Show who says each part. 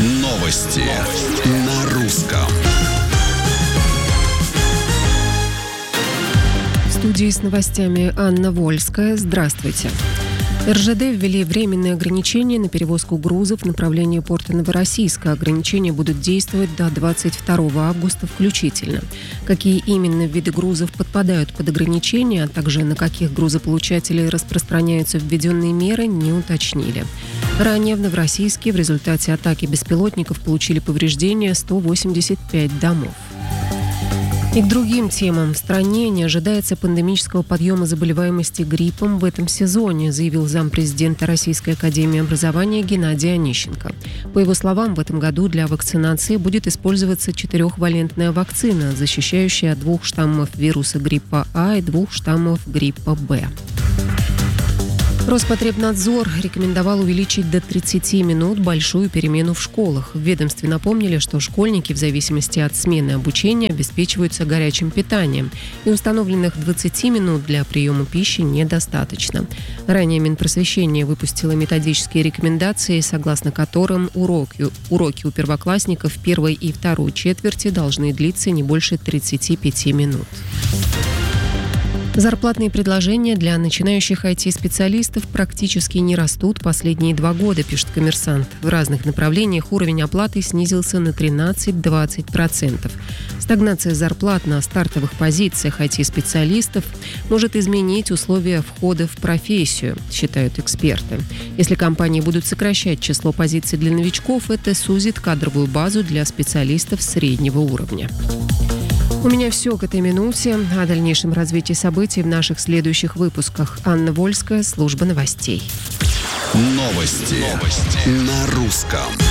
Speaker 1: Новости на русском.
Speaker 2: В студии с новостями Анна Вольская. Здравствуйте. РЖД ввели временные ограничения на перевозку грузов в направлении порта Новороссийска. Ограничения будут действовать до 22 августа включительно. Какие именно виды грузов подпадают под ограничения, а также на каких грузополучателей распространяются введенные меры, не уточнили. Ранее в Новороссийске в результате атаки беспилотников получили повреждения 185 домов. И к другим темам. В стране не ожидается пандемического подъема заболеваемости гриппом в этом сезоне, заявил зампрезидента Российской академии образования Геннадий Онищенко. По его словам, в этом году для вакцинации будет использоваться 4-валентная вакцина, защищающая от 2 штаммов вируса гриппа А и 2 штаммов гриппа Б. Роспотребнадзор рекомендовал увеличить до 30 минут большую перемену в школах. В ведомстве напомнили, что школьники в зависимости от смены обучения обеспечиваются горячим питанием, и установленных 20 минут для приема пищи недостаточно. Ранее Минпросвещение выпустило методические рекомендации, согласно которым уроки у первоклассников первой и второй четверти должны длиться не больше 35 минут. Зарплатные предложения для начинающих IT-специалистов практически не растут последние 2 года, пишет «Коммерсант». В разных направлениях уровень оплаты снизился на 13-20%. Стагнация зарплат на стартовых позициях IT-специалистов может изменить условия входа в профессию, считают эксперты. Если компании будут сокращать число позиций для новичков, это сузит кадровую базу для специалистов среднего уровня. У меня все к этой минуте. О дальнейшем развитии событий в наших следующих выпусках. Анна Вольская, служба новостей.
Speaker 1: Новости на русском.